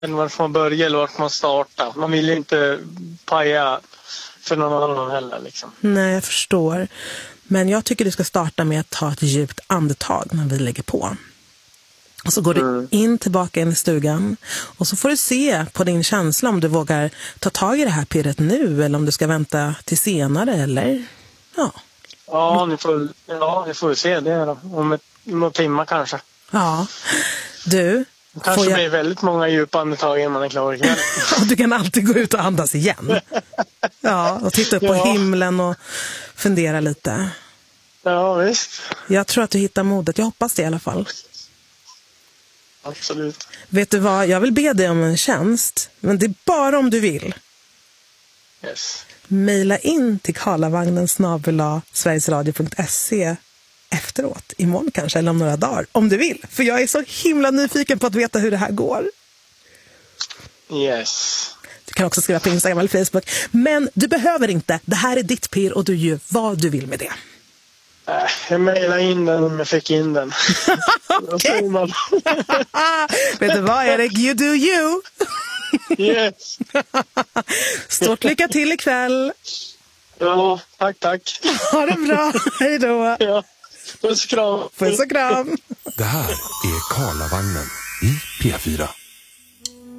vart man börjar eller vart man startar. Man vill ju inte paja för någon annan heller liksom. Nej, jag förstår. Men jag tycker du ska starta med att ta ett djupt andetag när vi lägger på. Och så går du tillbaka in i stugan. Och så får du se på din känsla om du vågar ta tag i det här pirret nu. Eller om du ska vänta till senare, eller? Ja, ni får se det då. Om några timmar kanske. Ja. Du... Kanske blir väldigt många djupa andetag innan man är klar ikväll. Du kan alltid gå ut och andas igen. Ja, och titta upp på himlen och fundera lite. Ja, visst. Jag tror att du hittar modet. Jag hoppas det i alla fall. Absolut. Vet du vad? Jag vill be dig om en tjänst. Men det är bara om du vill. Yes. Maila in till karlavagnen@sverigesradio.se efteråt, imorgon kanske, eller om några dagar, om du vill. För jag är så himla nyfiken på att veta hur det här går. Yes. Du kan också skriva på Instagram eller Facebook. Men du behöver inte. Det här är ditt pirr och du gör vad du vill med det. Jag mejlade in den om jag fick in den. Okej. Vet du vad, Erik? You do you. Yes. Stort lycka till ikväll. Ja, tack. Ha det bra. Hej då. Ja. Puss och kram. Puss och kram. Det här är Karlavagnen i P4.